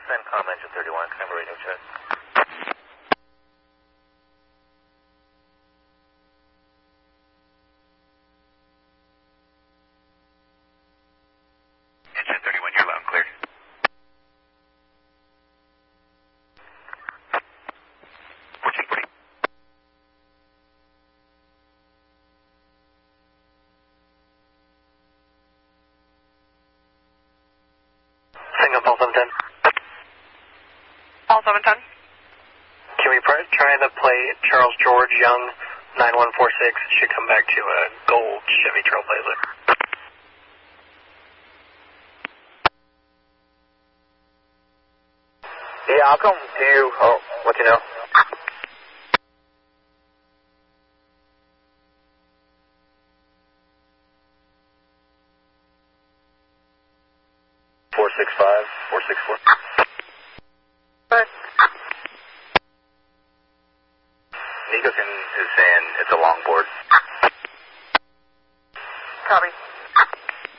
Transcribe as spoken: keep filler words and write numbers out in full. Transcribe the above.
CENTCOM engine thirty-one, camera radio check. Engine thirty-one, you're loud and clear. fourteen forty. Singapore seven ten. All seven ten. Can we pr- try the plate Charles George Young nine one four six? Should come back to a gold Chevy Trailblazer. Yeah, I'll come to you. Oh, let you know. four six five, four six four. What? Nico can, is saying it's a longboard.